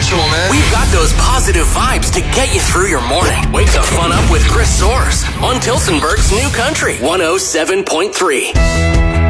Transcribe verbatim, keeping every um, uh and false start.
ritual, man. We've got those positive vibes to get you through your morning. Wake the fun up with Chris Soares on Tilsonburg's New Country one oh seven point three.